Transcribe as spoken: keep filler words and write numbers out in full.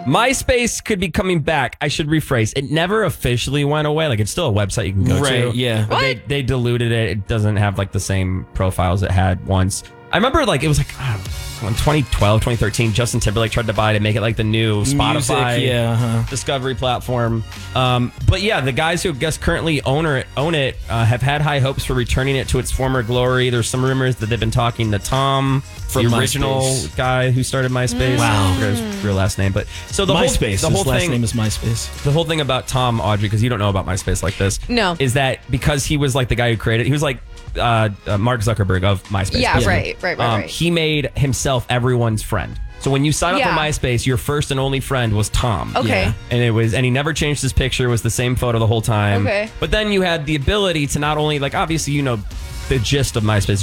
MySpace could be coming back. I should rephrase. It never officially went away. Like, it's still a website you can go right, to. Yeah. But they, they diluted it. It doesn't have like the same profiles it had once. I remember like it was like I don't know, in twenty twelve, twenty thirteen, Justin Timberlake tried to buy it and make it like the new Spotify Music, yeah, uh-huh. discovery platform. Um, but yeah, the guys who I guess currently own it, own it uh, have had high hopes for returning it to its former glory. There's some rumors that they've been talking to Tom, From the original MySpace. guy who started MySpace. Wow. I forget his real last name, but so the MySpace. whole the whole His last thing name is MySpace. the whole thing about Tom, Audrey, because you don't know about MySpace like this, No. is that because he was like the guy who created, he was like uh, uh, Mark Zuckerberg of MySpace. Yeah, basically. right, right, right, Um, right. He made himself everyone's friend. So when you sign up Yeah. for MySpace, your first and only friend was Tom. Okay. Yeah. And it was, and he never changed his picture. It was the same photo the whole time. Okay. But then you had the ability to not only, like, obviously, you know, the gist of MySpace.